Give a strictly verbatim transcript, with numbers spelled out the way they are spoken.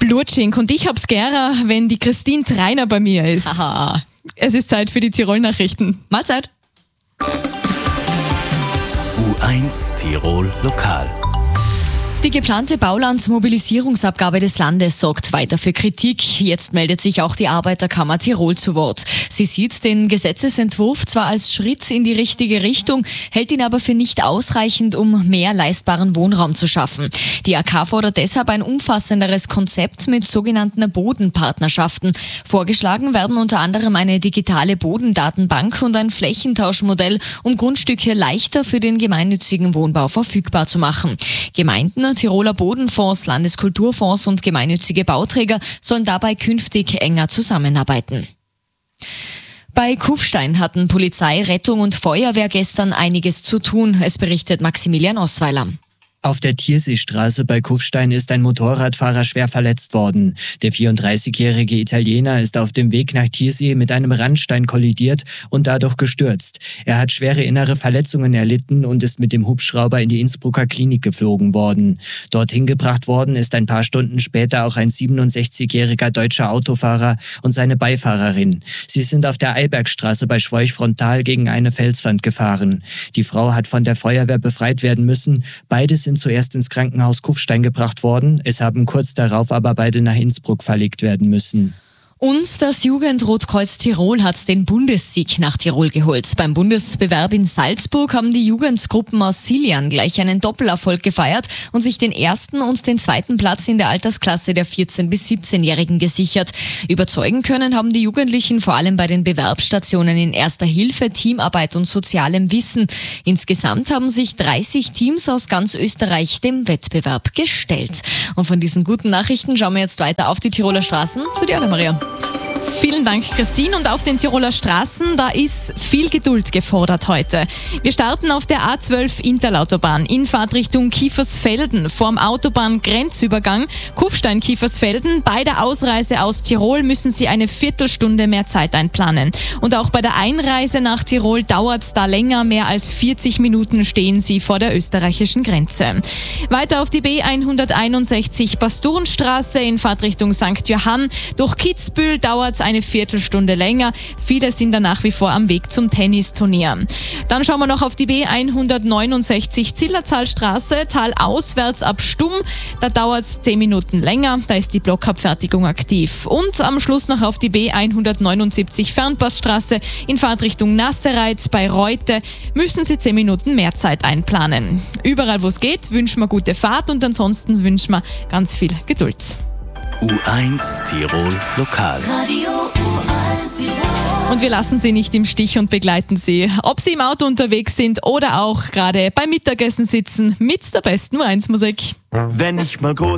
Flutschink und ich hab's gerne, wenn die Christine Treiner bei mir ist. Haha. Es ist Zeit für die Tirol-Nachrichten. Mahlzeit. U eins Tirol Lokal. Die geplante Baulandmobilisierungsabgabe des Landes sorgt weiter für Kritik. Jetzt meldet sich auch die Arbeiterkammer Tirol zu Wort. Sie sieht den Gesetzesentwurf zwar als Schritt in die richtige Richtung, hält ihn aber für nicht ausreichend, um mehr leistbaren Wohnraum zu schaffen. Die A K fordert deshalb ein umfassenderes Konzept mit sogenannten Bodenpartnerschaften. Vorgeschlagen werden unter anderem eine digitale Bodendatenbank und ein Flächentauschmodell, um Grundstücke leichter für den gemeinnützigen Wohnbau verfügbar zu machen. Gemeinden, Tiroler Bodenfonds, Landeskulturfonds und gemeinnützige Bauträger sollen dabei künftig enger zusammenarbeiten. Bei Kufstein hatten Polizei, Rettung und Feuerwehr gestern einiges zu tun. Es berichtet Maximilian Osweiler. Auf der Thiersseestraße bei Kufstein ist ein Motorradfahrer schwer verletzt worden. Der vierunddreißigjährige Italiener ist auf dem Weg nach Thiersee mit einem Randstein kollidiert und dadurch gestürzt. Er hat schwere innere Verletzungen erlitten und ist mit dem Hubschrauber in die Innsbrucker Klinik geflogen worden. Dorthin gebracht worden ist ein paar Stunden später auch ein siebenundsechzigjähriger deutscher Autofahrer und seine Beifahrerin. Sie sind auf der Eibergstraße bei Schwoich frontal gegen eine Felswand gefahren. Die Frau hat von der Feuerwehr befreit werden müssen. Beide sind zuerst ins Krankenhaus Kufstein gebracht worden. Es haben kurz darauf aber beide nach Innsbruck verlegt werden müssen. Und das Jugendrotkreuz Tirol hat den Bundessieg nach Tirol geholt. Beim Bundesbewerb in Salzburg haben die Jugendgruppen aus Siljan gleich einen Doppelerfolg gefeiert und sich den ersten und den zweiten Platz in der Altersklasse der vierzehn- bis siebzehnjährigen gesichert. Überzeugen können haben die Jugendlichen vor allem bei den Bewerbsstationen in Erster Hilfe, Teamarbeit und sozialem Wissen. Insgesamt haben sich dreißig Teams aus ganz Österreich dem Wettbewerb gestellt. Und von diesen guten Nachrichten schauen wir jetzt weiter auf die Tiroler Straßen. Zu dir, Anna-Maria. Vielen Dank, Christine. Und auf den Tiroler Straßen, da ist viel Geduld gefordert heute. Wir starten auf der A zwölf Interlautobahn in Fahrtrichtung Kiefersfelden vorm Autobahngrenzübergang Kufstein-Kiefersfelden. Bei der Ausreise aus Tirol müssen Sie eine Viertelstunde mehr Zeit einplanen. Und auch bei der Einreise nach Tirol dauert es da länger. Mehr als vierzig Minuten stehen Sie vor der österreichischen Grenze. Weiter auf die B hunderteinundsechzig Pastorenstraße in Fahrtrichtung Sankt Johann. Durch Kitzbühel dauert es eine Viertelstunde länger. Viele sind da nach wie vor am Weg zum Tennisturnier. Dann schauen wir noch auf die B hundertneunundsechzig Zillertalstraße, talauswärts ab Stumm. Da dauert es zehn Minuten länger. Da ist die Blockabfertigung aktiv. Und am Schluss noch auf die B hundertneunundsiebzig Fernpassstraße in Fahrtrichtung Nassereitz bei Reute müssen Sie zehn Minuten mehr Zeit einplanen. Überall, wo es geht, wünschen wir gute Fahrt und ansonsten wünschen wir ganz viel Geduld. U eins Tirol Lokal. Radio U eins Tirol. Und wir lassen Sie nicht im Stich und begleiten Sie, ob Sie im Auto unterwegs sind oder auch gerade beim Mittagessen sitzen, mit der besten U eins Musik. Wenn ich mal groß